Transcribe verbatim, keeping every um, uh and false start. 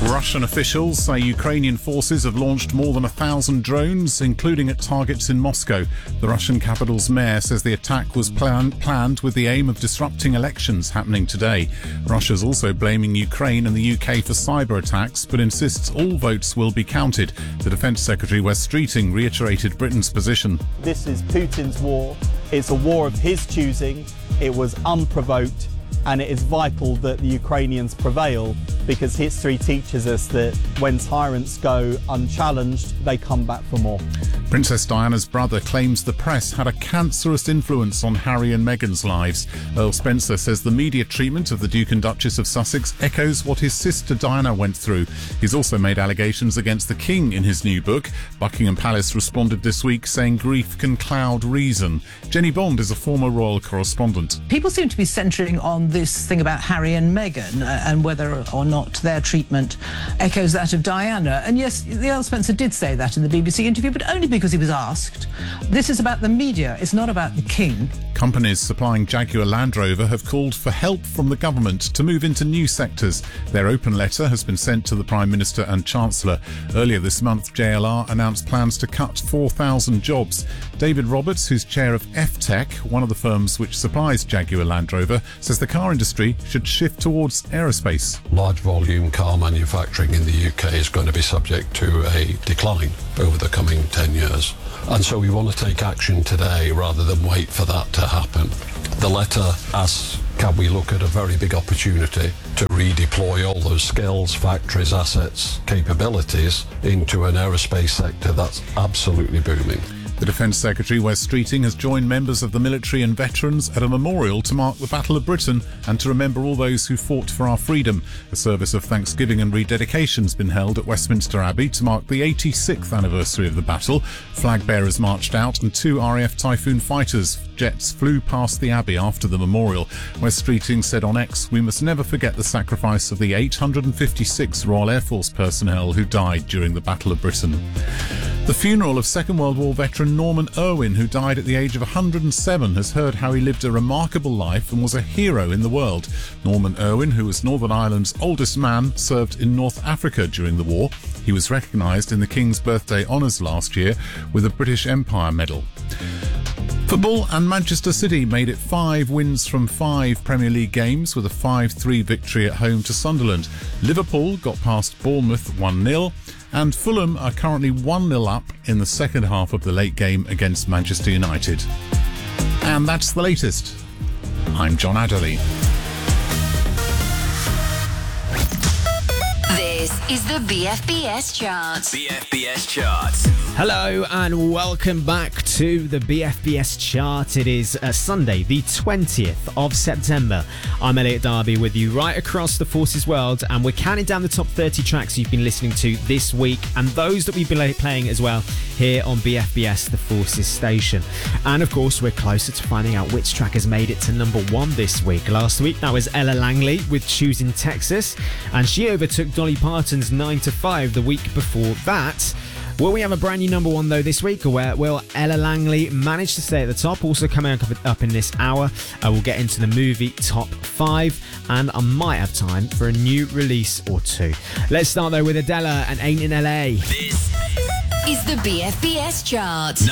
Russian officials say Ukrainian forces have launched more than a thousand drones, including at targets in Moscow. The Russian capital's mayor says the attack was plan- planned with the aim of disrupting elections happening today. Russia's also blaming Ukraine and the U K for cyber attacks, but insists all votes will be counted. The Defence Secretary Wes Streeting reiterated Britain's position. This is Putin's war. It's a war of his choosing. It was unprovoked. And it is vital that the Ukrainians prevail, because history teaches us that when tyrants go unchallenged, they come back for more. Princess Diana's brother claims the press had a cancerous influence on Harry and Meghan's lives. Earl Spencer says the media treatment of the Duke and Duchess of Sussex echoes what his sister Diana went through. He's also made allegations against the King in his new book. Buckingham Palace responded this week saying grief can cloud reason. Jenny Bond is a former royal correspondent. People seem to be centring on this thing about Harry and Meghan uh, and whether or not their treatment echoes that of Diana. And yes, the Earl Spencer did say that in the B B C interview, but only because he was asked. This is about the media. It's not about the King. Companies supplying Jaguar Land Rover have called for help from the government to move into new sectors. Their open letter has been sent to the Prime Minister and Chancellor. Earlier this month, J L R announced plans to cut four thousand jobs. David Roberts, who's chair of F Tech, one of the firms which supplies Jaguar Land Rover, says the car industry should shift towards aerospace. Large volume car manufacturing in the U K is going to be subject to a decline over the coming ten years. And so we want to take action today rather than wait for that to happen. The letter asks, can we look at a very big opportunity to redeploy all those skills, factories, assets, capabilities into an aerospace sector that's absolutely booming. The Defence Secretary, Wes Streeting, has joined members of the military and veterans at a memorial to mark the Battle of Britain and to remember all those who fought for our freedom. A service of thanksgiving and rededication has been held at Westminster Abbey to mark the eighty-sixth anniversary of the battle. Flag bearers marched out and two R A F Typhoon fighters jets flew past the Abbey after the memorial. Wes Streeting said on X, "We must never forget the sacrifice of the eight hundred fifty-six Royal Air Force personnel who died during the Battle of Britain." The funeral of Second World War veteran Norman Irwin, who died at the age of one hundred and seven, has heard how he lived a remarkable life and was a hero in the world. Norman Irwin, who was Northern Ireland's oldest man, served in North Africa during the war. He was recognised in the King's Birthday Honours last year with a British Empire Medal. Football, and Manchester City made it five wins from five Premier League games with a five three victory at home to Sunderland. Liverpool got past Bournemouth one nil. And Fulham are currently one nil up in the second half of the late game against Manchester United. And that's the latest. I'm John Adderley. This is the B F B S Charts. B F B S Charts. Hello and welcome back to the B F B S Chart. It is uh, Sunday, the twentieth of September. I'm Elliot Darby with you right across the Forces world, and we're counting down the top thirty tracks you've been listening to this week and those that we've been playing as well here on B F B S, the Forces station. And of course, we're closer to finding out which track has made it to number one this week. Last week, that was Ella Langley with Choosing Texas, and she overtook Dolly Parton's nine to five the week before that. Will we have a brand new number one though this week, or where will Ella Langley manage to stay at the top? Also coming up in this hour, uh, we'll get into the movie top five, and I might have time for a new release or two. Let's start though with Adele and Ain't in L A. This is the B F B S Chart.